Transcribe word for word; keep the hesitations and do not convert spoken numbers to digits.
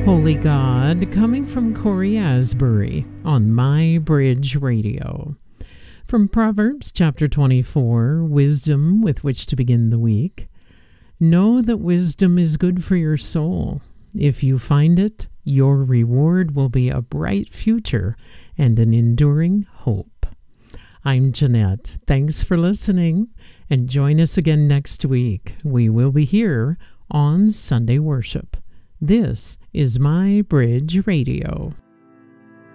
Holy God, coming from Corey Asbury on My Bridge Radio. From Proverbs chapter twenty-four, wisdom with which to begin the week. Know that wisdom is good for your soul. If you find it, your reward will be a bright future and an enduring hope. I'm Jeanette. Thanks for listening, and join us again next week. We will be here on Sunday Worship. This is My Bridge Radio.